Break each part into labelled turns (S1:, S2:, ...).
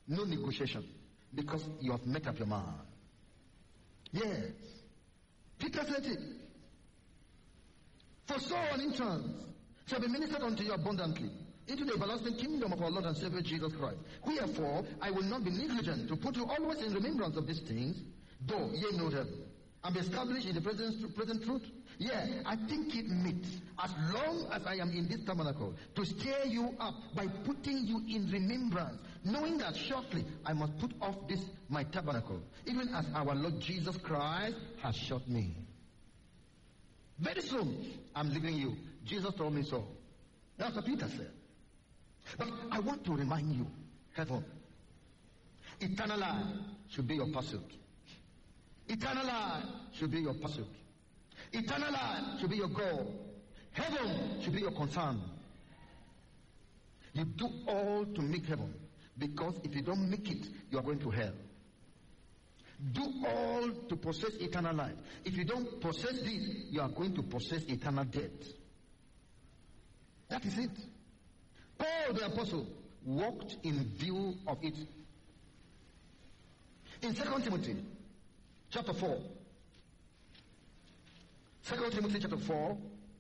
S1: No negotiation. Because you have made up your mind. Yes. Peter said it. For so an entrance shall be ministered unto you abundantly into the everlasting kingdom of our Lord and Savior Jesus Christ. Wherefore, I will not be negligent to put you always in remembrance of these things, though ye know them, and be established in the present truth. Yeah, I think it meet, as long as I am in this tabernacle, to stir you up by putting you in remembrance, knowing that shortly I must put off this my tabernacle, even as our Lord Jesus Christ has shot me. Very soon, I'm leaving you. Jesus told me so. That's what Peter said. But I want to remind you, heaven, eternal life should be your pursuit. Eternal life should be your pursuit. Eternal life should be your goal. Heaven should be your concern. You do all to make heaven, because if you don't make it, you are going to hell. Do all to possess eternal life. If you don't possess this, you are going to possess eternal death. That is it. Paul the apostle walked in view of it. In 2 Timothy chapter 4, 2 Timothy chapter 4,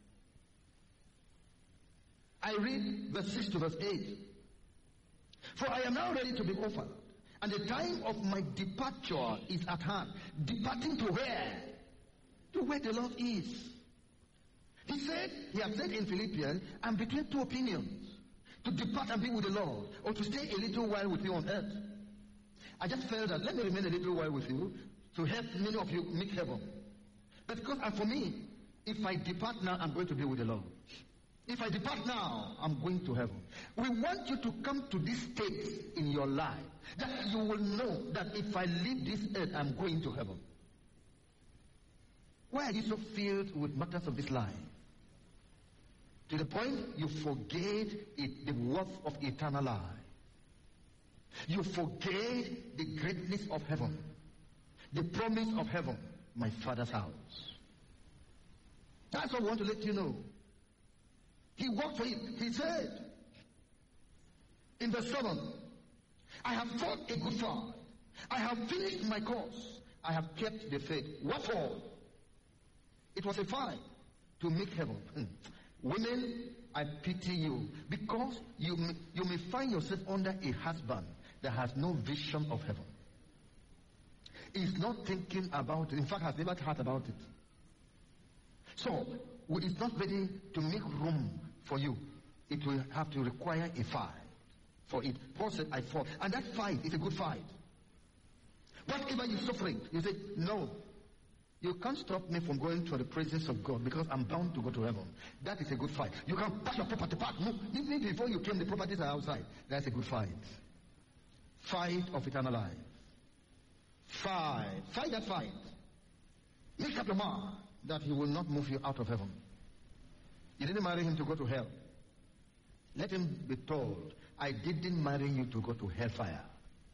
S1: I read verse 6 to verse 8. For I am now ready to be offered, and the time of my departure is at hand. Departing to where? To where the Lord is. He has said in Philippians, I'm between two opinions. To depart and be with the Lord, or to stay a little while with you on earth. I just felt that let me remain a little while with you to help many of you make heaven. But because for me, if I depart now, I'm going to be with the Lord. If I depart now, I'm going to heaven. We want you to come to this state in your life that you will know that if I leave this earth, I'm going to heaven. Why are you so filled with matters of this life? To the point you forget the worth of eternal life. You forget the greatness of heaven. The promise of heaven, my Father's house. That's what I want to let you know. He worked for it. He said in verse 7, I have fought a good fight. I have finished my course. I have kept the faith. Wherefore? It was a fight to make heaven. Women, I pity you, because you may find yourself under a husband that has no vision of heaven. He's not thinking about it. In fact, has never thought about it. So, it's not ready to make room for you. It will have to require a fight for it. Paul said, I fought. And that fight is a good fight. Whatever you're suffering, you say, no, you can't stop me from going to the presence of God because I'm bound to go to heaven. That is a good fight. You can pack your property back. Even before you came, the properties are outside. That's a good fight. Fight of eternal life. Fight that fight. Make up your mind that he will not move you out of heaven. You didn't marry him to go to hell. Let him be told, I didn't marry you to go to hellfire.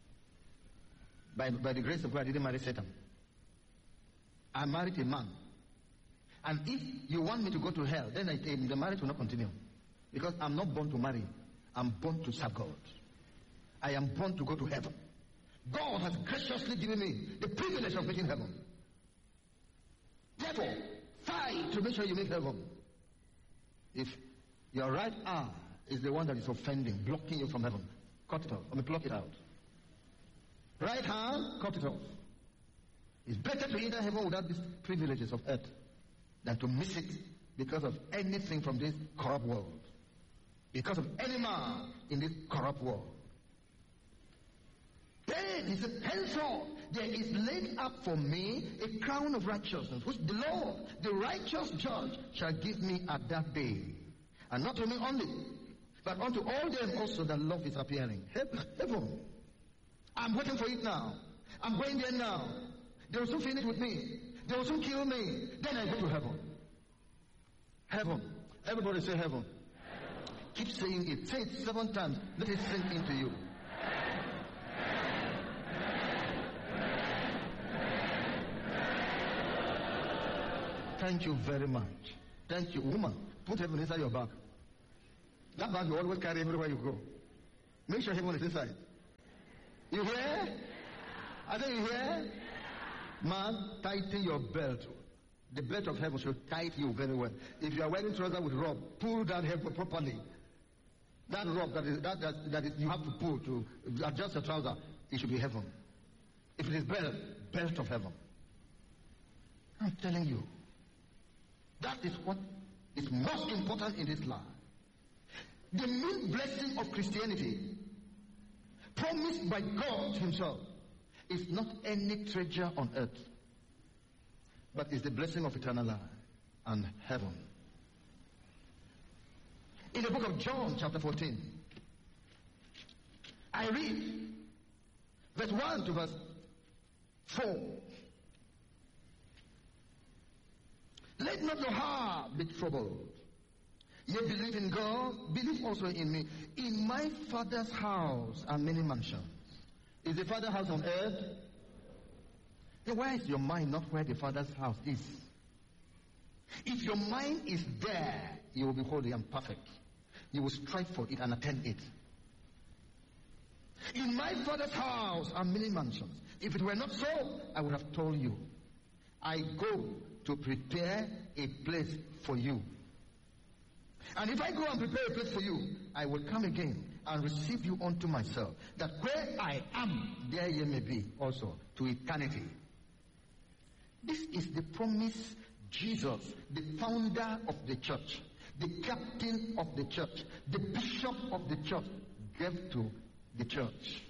S1: By the grace of God, I didn't marry Satan. I married a man. And if you want me to go to hell, then the marriage will not continue. Because I'm not born to marry. I'm born to serve God. I am born to go to heaven. God has graciously given me the privilege of making heaven. Therefore, fight to make sure you make heaven. If your right arm is the one that is offending, blocking you from heaven, cut it off. Pluck it out. Right hand, cut it off. It's better to enter heaven without these privileges of earth than to miss it because of anything from this corrupt world. Because of any man in this corrupt world. Then he said, henceforth there is laid up for me a crown of righteousness, which the Lord, the righteous judge, shall give me at that day. And not to me only, but unto all them also that love is appearing. Heaven. I'm waiting for it now. I'm going there now. They will soon finish with me. They will soon kill me. Then I go to heaven. Heaven. Everybody say heaven. Heaven. Keep saying it. Say it 7 times. Let it sink into you. Thank you very much. Thank you, woman. Put heaven inside your bag. That bag you always carry everywhere you go. Make sure heaven is inside. You hear? I think you hear? Man, tighten your belt. The belt of heaven should tighten you very well. If you are wearing trousers with rope, pull that heaven properly. That rope that is you have to pull to adjust your trouser, it should be heaven. If it is belt of heaven. I'm telling you, that is what is most important in this life. The main blessing of Christianity, promised by God Himself, is not any treasure on earth, but is the blessing of eternal life and heaven. In the book of John, chapter 14, I read verse 1 to verse 4. Let not your heart be troubled. Ye believe in God, believe also in me. In my Father's house are many mansions. Is the Father's house on earth? Then why is your mind not where the Father's house is? If your mind is there, you will be holy and perfect. You will strive for it and attain it. In my Father's house are many mansions. If it were not so, I would have told you. I go to prepare a place for you. And if I go and prepare a place for you, I will come again and receive you unto myself, that where I am, there ye may be also, to eternity. This is the promise Jesus, the founder of the church, the captain of the church, the bishop of the church, gave to the church.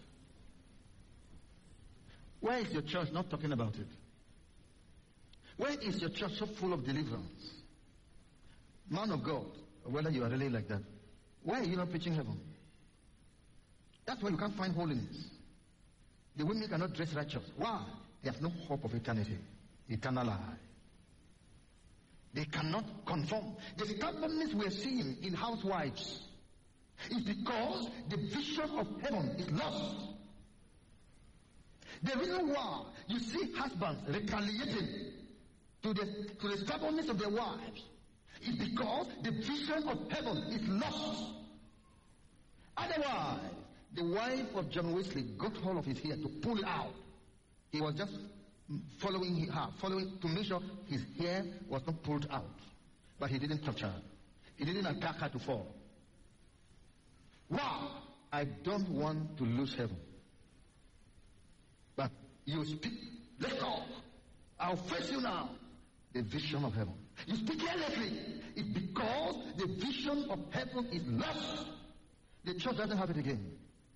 S1: Why is your church not talking about it? Why is your church so full of deliverance? Man of God, whether you are really like that, why are you not preaching heaven? That's why you can't find holiness. The women cannot dress righteous. Why? They have no hope of eternity, eternal life. They cannot conform. The stubbornness we are seeing in housewives is because the vision of heaven is lost. The reason why you see husbands retaliating to the stubbornness of their wives is because the vision of heaven is lost. Otherwise, the wife of John Wesley got hold of his hair to pull it out. He was just following to make sure his hair was not pulled out. But he didn't touch her. He didn't attack her to fall. Wow! I don't want to lose heaven. But you speak, let's talk. I'll face you now. The vision of heaven. You speak carelessly. It's because the vision of heaven is lost. The church doesn't have it again.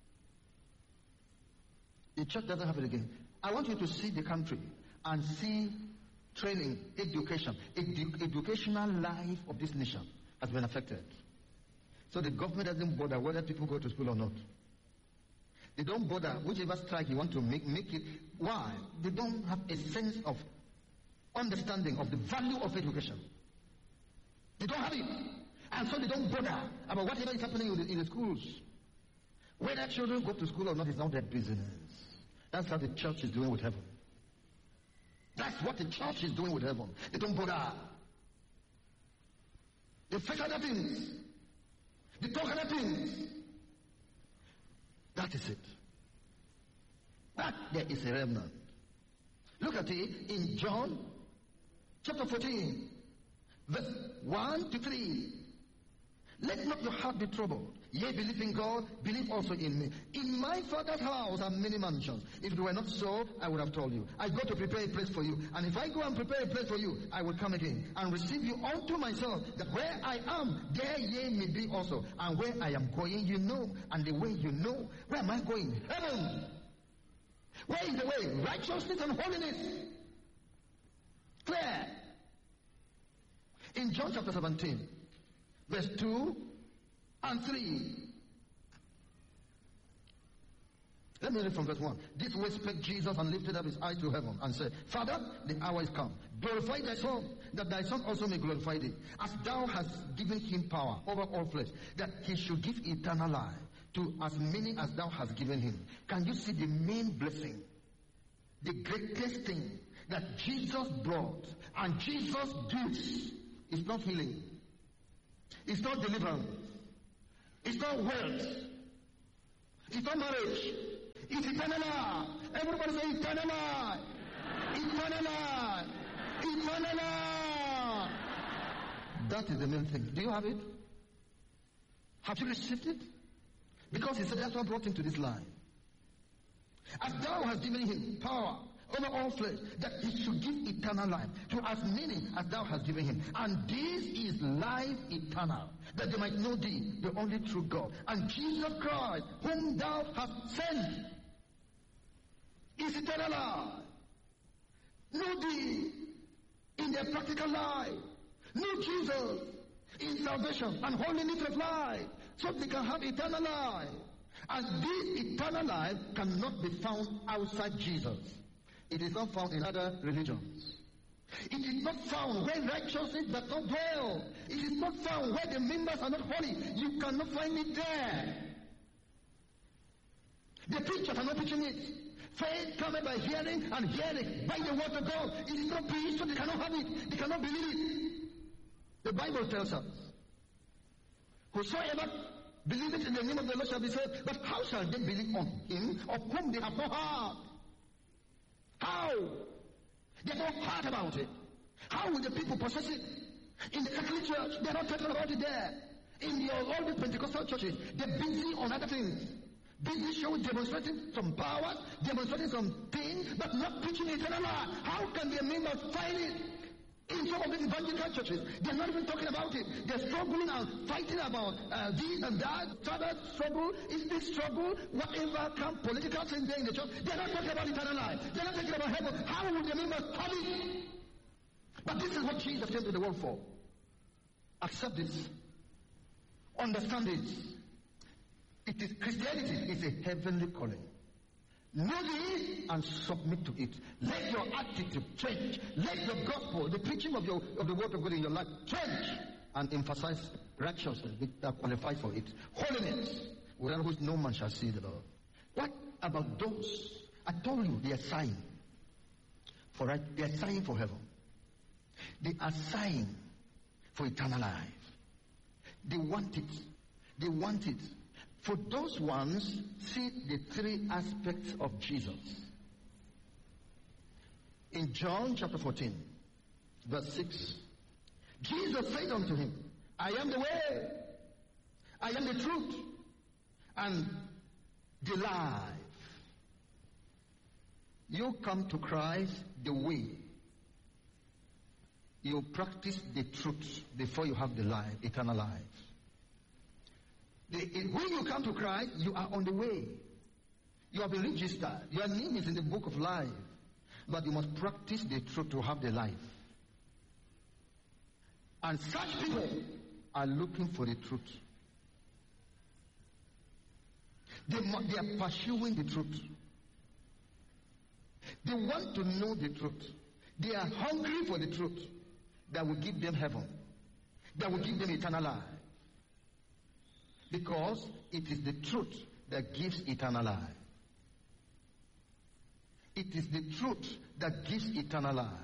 S1: The church doesn't have it again. I want you to see the country and see training, education. Educational life of this nation has been affected. So the government doesn't bother whether people go to school or not. They don't bother whichever strike you want to make it. Why? They don't have a sense of understanding of the value of education. They don't have it. And so they don't bother about whatever is happening in the schools. Whether children go to school or not is not their business. That's how the church is doing with heaven. That's what the church is doing with heaven. They don't bother. They fix other things. They talk other things. That is it. But there is a remnant. Look at it in John chapter 14, verse 1 to 3. Let not your heart be troubled. Ye believe in God, believe also in me. In my Father's house are many mansions. If it were not so, I would have told you. I go to prepare a place for you. And if I go and prepare a place for you, I will come again and receive you unto myself, that where I am, there ye may be also. And where I am going, you know. And the way you know. Where am I going? Heaven. Where is the way? Righteousness and holiness. Clear. In John chapter 17, verse 2 and 3. Let me read from verse 1. This way spake Jesus and lifted up his eyes to heaven and said, Father, the hour is come. Glorify thy Son, that thy Son also may glorify thee, as thou hast given him power over all flesh, that he should give eternal life to as many as thou hast given him. Can you see the main blessing? The greatest thing that Jesus brought and Jesus gives is not healing. It's not deliverance. It's not wealth. It's not marriage. It's is eternal life. Everybody say eternal life. Eternal life. Eternal life. That is the main thing. Do you have it? Have you received it? Because he said that's what brought him to this life. As thou hast given him power over all flesh, that he should give eternal life to as many as thou hast given him. And this is life eternal, that they might know thee, the only true God, and Jesus Christ, whom thou hast sent, is eternal life. Know thee in their practical life. Know Jesus in salvation and holiness of life, so they can have eternal life. And this eternal life cannot be found outside Jesus. It is not found in other religions. It is not found where righteousness does not dwell. It is not found where the members are not holy. You cannot find it there. The preachers are not preaching it. Faith cometh by hearing, and hearing by the word of God. It is not preached, so they cannot have it. They cannot believe it. The Bible tells us, whosoever believeth in the name of the Lord shall be saved. But how shall they believe on him of whom they have not heard? How? They have not heard about it. How will the people possess it? In the Catholic Church, they are not talking about it there. In all the Pentecostal churches, they're busy on other things. Busy showing, demonstrating some powers, demonstrating some things, but not preaching eternal life. How can the members find it? In some of the evangelical churches, they're not even talking about it. They're struggling and fighting about this and that. Sabbath struggle, is this struggle, whatever come political things there in the church. They're not talking about eternal life. They're not talking about heaven. How will the members have it? But this is what Jesus came to the world for. Accept this. Understand it. It is Christianity is a heavenly calling. Know it and submit to it. Let your attitude change. Let the gospel, the preaching of the word of God in your life change and emphasize righteousness that qualifies for it. Holiness, without which no man shall see the Lord. What about those? I told you they are sighing for right. They are sighing for heaven. They are sighing for eternal life. They want it. They want it. For those ones, see the three aspects of Jesus. In John chapter 14, verse 6, Jesus said unto him, I am the way, I am the truth, and the life. You come to Christ the way. You practice the truth before you have the life, eternal life. When you come to Christ, you are on the way. You have been registered. Your name is in the book of life. But you must practice the truth to have the life. And such people are looking for the truth. They are pursuing the truth. They want to know the truth. They are hungry for the truth that will give them heaven, that will give them eternal life. Because it is the truth that gives eternal life. It is the truth that gives eternal life.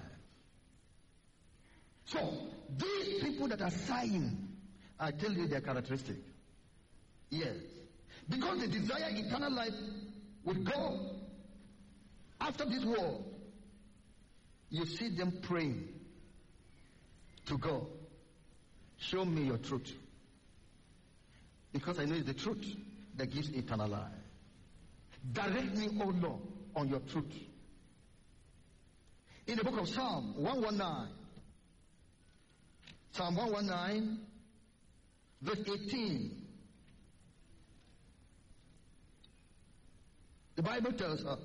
S1: So, these people that are sighing, I tell you their characteristic. Yes. Because they desire eternal life with God after this world. You see them praying to God. Show me your truth. Because I know it's the truth that gives eternal life. Direct me, O Lord, on your truth. In the book of Psalm 119, Psalm 119, verse 18, the Bible tells us,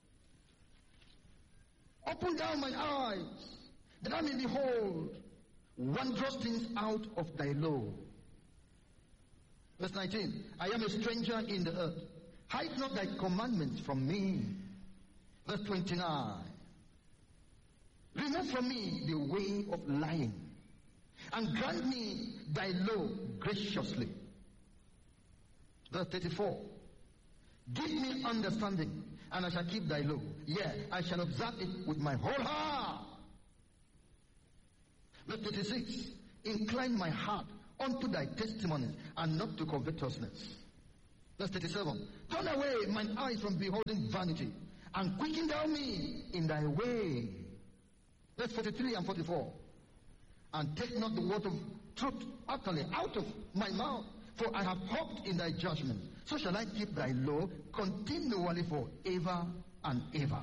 S1: open down mine eyes, that I may behold wondrous things out of thy law. Verse 19, I am a stranger in the earth. Hide not thy commandments from me. Verse 29, remove from me the way of lying, and grant me thy law graciously. Verse 34, give me understanding, and I shall keep thy law. Yea, I shall observe it with my whole heart. Verse 36, incline my heart unto thy testimonies, and not to covetousness. Verse 37. Turn away mine eyes from beholding vanity, and quicken thou me in thy way. Verse 43 and 44. And take not the word of truth utterly out of my mouth, for I have hoped in thy judgment. So shall I keep thy law continually for ever and ever.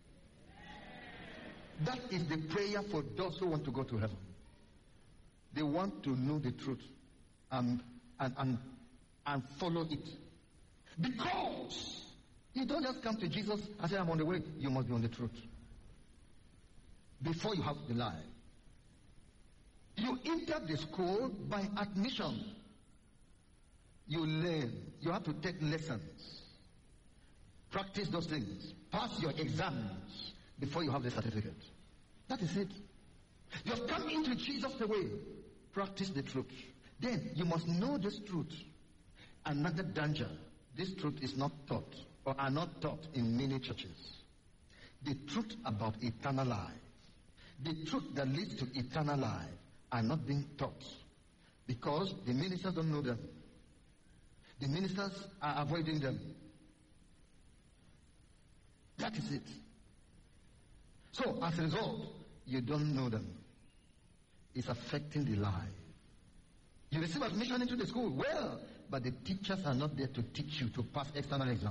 S1: That is the prayer for those who want to go to heaven. They want to know the truth and follow it. Because you don't just come to Jesus and say, I'm on the way. You must be on the truth before you have the lie. You enter the school by admission. You learn. You have to take lessons. Practice those things. Pass your exams before you have the certificate. That is it. You have come into Jesus the way. Practice the truth. Then you must know this truth. Another danger. This truth is not taught or are not taught in many churches. The truth about eternal life. The truth that leads to eternal life are not being taught because the ministers don't know them. The ministers are avoiding them. That is it. So, as a result, you don't know them. It's affecting the life. You receive admission into the school, well, but the teachers are not there to teach you to pass external exam,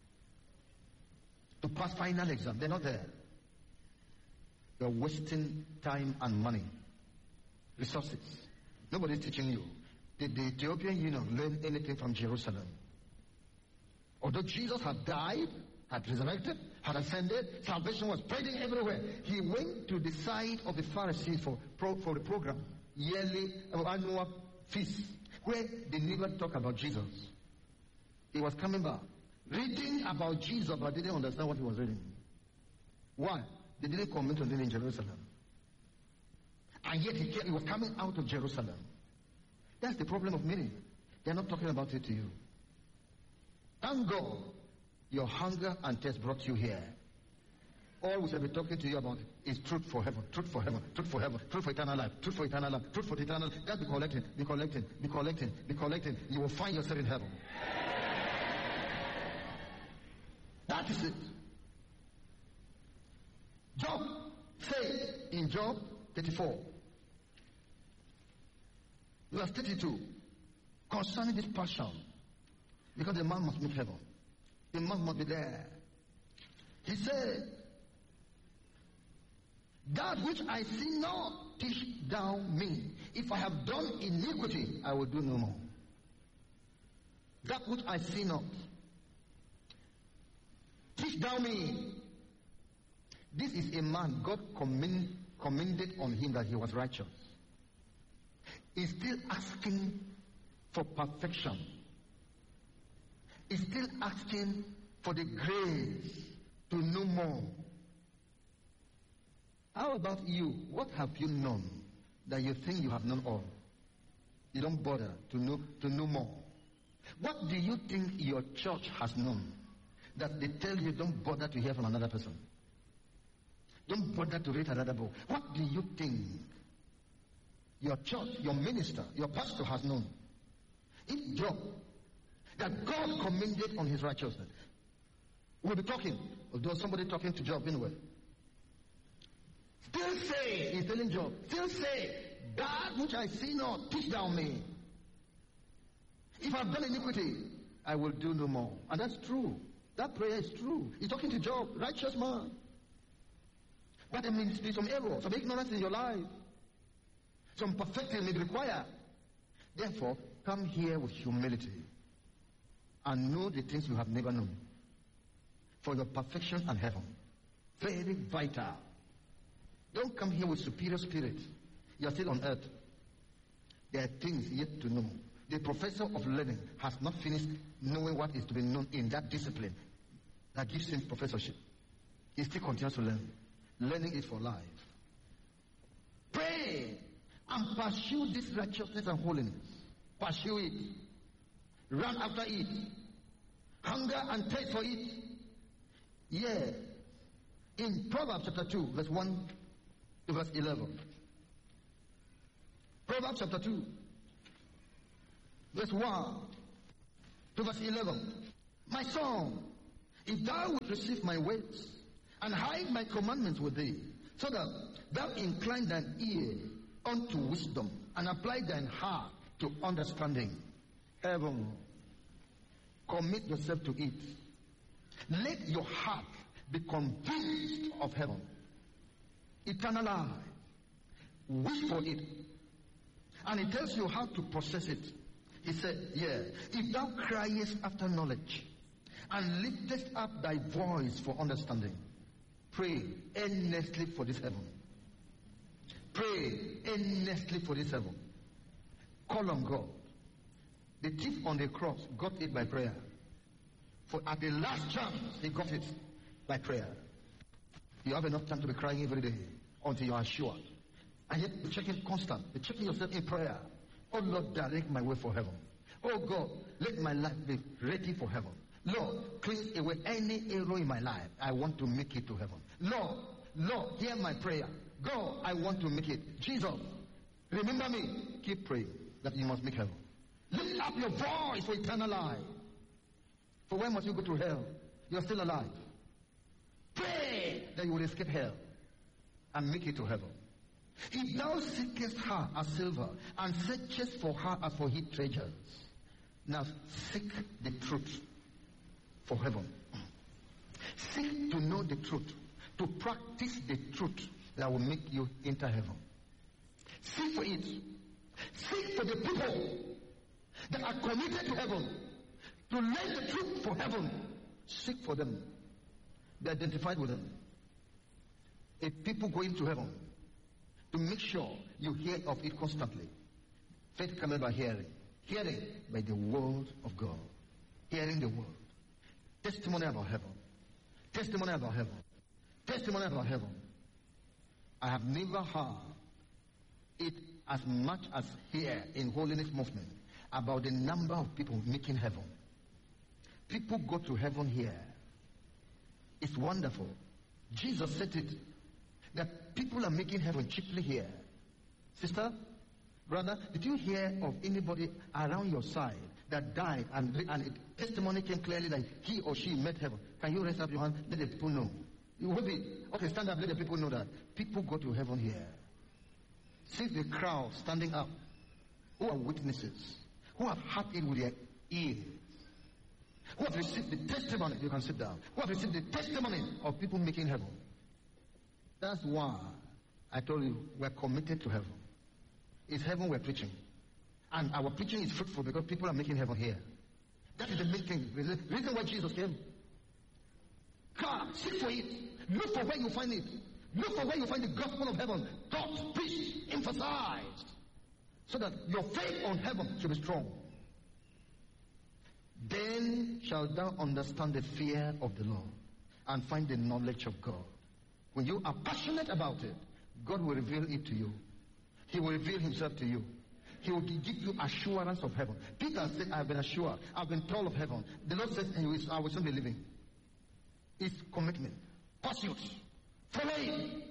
S1: to pass final exam. They're not there. You're wasting time and money, resources. Nobody's teaching you. Did the Ethiopian eunuch learn anything from Jerusalem? Although Jesus had died, had resurrected, had ascended, salvation was spreading everywhere. He went to the side of the Pharisees for the program, yearly annual feast, where they never talk about Jesus. He was coming back, reading about Jesus, but didn't understand what he was reading. Why? They didn't commit to live in Jerusalem. And yet he was coming out of Jerusalem. That's the problem of many. They're not talking about it to you. Thank God your hunger and thirst brought you here. All we shall be talking to you about is truth for heaven, truth for heaven, truth for heaven, truth for eternal life, truth for eternal life, truth for eternal life. Just be collecting, be collecting, be collecting, be collecting. You will find yourself in heaven. That is it. Job said in Job 34, verse 32, concerning this passion, because the man must meet heaven. The man must be there. He said, that which I see not, teach thou me. If I have done iniquity, I will do no more. That which I see not, teach thou me. This is a man God commended on him that he was righteous. He's still asking for perfection. He's still asking for the grace to know more. How about you? What have you known that you think you have known all? You don't bother to know more. What do you think your church has known that they tell you don't bother to hear from another person? Don't bother to read another book. What do you think your church, your minister, your pastor has known? If Job, that God commended on his righteousness, we'll be talking, although somebody talking to Job anyway. Still say, he's telling Job, still say, that which I see not, teach thou me. If I've done iniquity, I will do no more. And that's true. That prayer is true. He's talking to Job, righteous man. But there means be some error, some ignorance in your life. Some perfecting may be required. Therefore, come here with humility and know the things you have never known for your perfection and heaven. Very vital. Don't come here with superior spirit. You are still on earth. There are things yet to know. The professor of learning has not finished knowing what is to be known in that discipline that gives him professorship. He still continues to learn. Learning is for life. Pray and pursue this righteousness and holiness. Pursue it. Run after it. Hunger and thirst for it. Yeah. In Proverbs chapter 2, verse 1 to verse 11. Proverbs chapter 2, verse 1 To verse 11. My son, if thou wilt receive my words, and hide my commandments with thee, so that thou incline thine ear unto wisdom, and apply thine heart to understanding. Heaven, commit yourself to it. Let your heart be convinced of heaven. Eternal life. Wish for it. And he tells you how to process it. He said, if thou criest after knowledge, and liftest up thy voice for understanding, pray earnestly for this heaven. Pray earnestly for this heaven. Call on God. The thief on the cross got it by prayer. For at the last chance, he got it by prayer. You have enough time to be crying every day until you are sure. And yet, be checking constant. Be checking yourself in prayer. Oh Lord, direct my way for heaven. Oh God, let my life be ready for heaven. Lord, cleanse away any error in my life. I want to make it to heaven. Lord, hear my prayer. God, I want to make it. Jesus, remember me. Keep praying that you must make heaven. Lift up your voice for eternal life. For when must you go to hell? You are still alive. Pray that you will escape hell and make it to heaven. If thou seekest her as silver, and searchest for her as for hid treasures, now seek the truth for heaven. Seek to know the truth, to practice the truth that will make you enter heaven. Seek for it. Seek for the people that are committed to heaven, to learn the truth for heaven. Seek for them. Be identified with them. A people going to heaven, to make sure you hear of it constantly. Faith cometh by hearing. Hearing by the word of God. Hearing the word. Testimony about heaven. Testimony about heaven. Testimony about heaven. I have never heard it as much as here in Holiness Movement about the number of people making heaven. People go to heaven here. It's wonderful. Jesus said it, that people are making heaven cheaply here. Sister, brother, did you hear of anybody around your side that died and testimony came clearly that he or she met heaven? Can you raise up your hand? Let the people know. You will be, okay, stand up, let the people know that people go to heaven here. See the crowd standing up, who are witnesses, who have heard it with their ears, who have received the testimony. You can sit down. Who have received the testimony of people making heaven. That's why I told you we're committed to heaven. It's heaven we're preaching. And our preaching is fruitful because people are making heaven here. That is the main thing. The reason why Jesus came. Come, seek for it. Look for where you find it. Look for where you find the gospel of heaven. Taught, preached, emphasized. So that your faith on heaven should be strong. Then shalt thou understand the fear of the Lord and find the knowledge of God. When you are passionate about it, God will reveal it to you. He will reveal himself to you. He will give you assurance of heaven. Peter said, I've been assured. I've been told of heaven. The Lord says, I will soon be living. It's commitment. Pursuit. Following.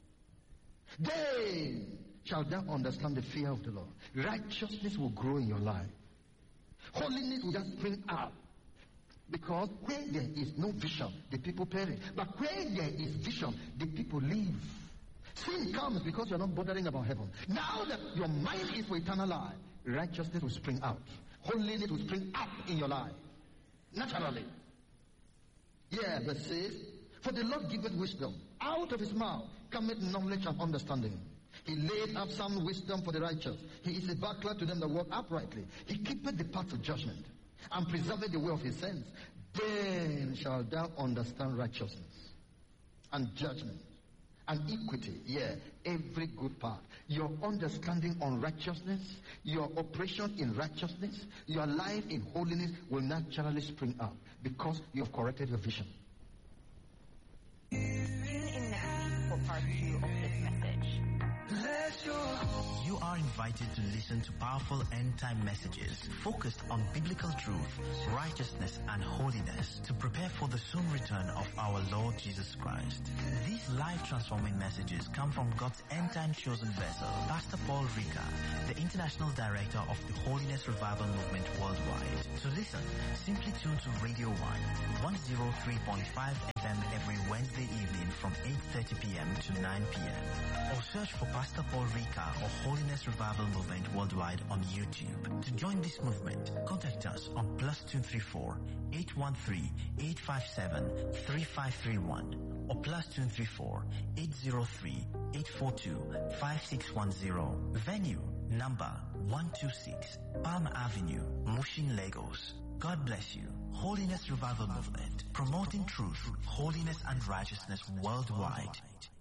S1: Then shalt thou understand the fear of the Lord. Righteousness will grow in your life. Holiness will just spring out. Because where there is no vision, the people perish. But where there is vision, the people live. Sin comes because you're not bothering about heaven. Now that your mind is for eternal life, righteousness will spring out. Holiness will spring up in your life. Naturally. Yeah, verse 6. For the Lord giveth wisdom. Out of his mouth cometh knowledge and understanding. He laid up some wisdom for the righteous. He is a buckler to them that walk uprightly. He keepeth the path of judgment, and preserveth the way of his saints. Then shalt thou understand righteousness, and judgment, and equity. Yeah, every good part. Your understanding on righteousness, your operation in righteousness, your life in holiness will naturally spring up because you have corrected your vision.
S2: Tune in next week for part 2 of this message. You are invited to listen to powerful end-time messages focused on biblical truth, righteousness, and holiness to prepare for the soon return of our Lord Jesus Christ. These life-transforming messages come from God's end-time chosen vessel, Pastor Paul Rika, the International Director of the Holiness Revival Movement worldwide. To listen, simply tune to Radio 1, 103.5 FM every Wednesday evening from 8:30 p.m. to 9 p.m. Or search for Pastor Paul Rika or Holiness Revival Movement worldwide on YouTube. To join this movement, contact us on +234 813 857 3531 or +234 803 842 5610. Venue number 126 Palm Avenue, Mushin, Lagos. God bless you. Holiness Revival Movement, promoting truth, holiness and righteousness worldwide.